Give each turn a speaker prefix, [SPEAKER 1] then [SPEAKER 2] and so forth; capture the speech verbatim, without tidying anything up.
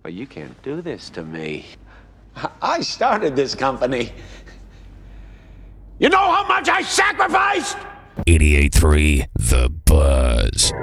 [SPEAKER 1] But you can't do this to me. I started this company. You know how much I sacrificed?
[SPEAKER 2] eighty-eight point three The Buzz.